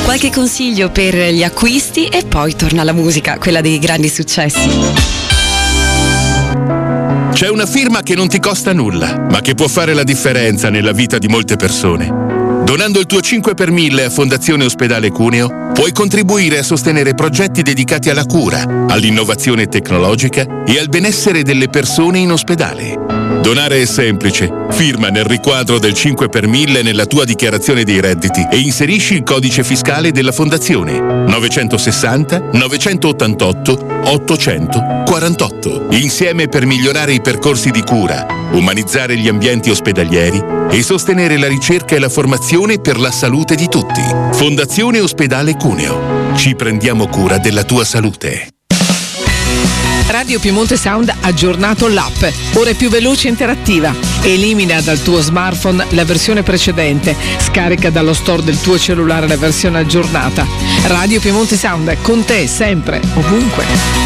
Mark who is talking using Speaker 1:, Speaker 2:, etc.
Speaker 1: Qualche consiglio per gli acquisti e poi torna la musica, quella dei grandi successi.
Speaker 2: C'è una firma che non ti costa nulla, ma che può fare la differenza nella vita di molte persone. Donando il tuo 5 per 1000 a Fondazione Ospedale Cuneo, puoi contribuire a sostenere progetti dedicati alla cura, all'innovazione tecnologica e al benessere delle persone in ospedale. Donare è semplice. Firma nel riquadro del 5 per 1000 nella tua dichiarazione dei redditi e inserisci il codice fiscale della Fondazione 960 988 848. Insieme per migliorare i percorsi di cura, umanizzare gli ambienti ospedalieri e sostenere la ricerca e la formazione per la salute di tutti. Fondazione Ospedale Cuneo. Ci prendiamo cura della tua salute.
Speaker 3: Radio Piemonte Sound ha aggiornato l'app, ora è più veloce e interattiva. Elimina dal tuo smartphone la versione precedente, scarica dallo store del tuo cellulare la versione aggiornata. Radio Piemonte Sound, con te sempre, ovunque.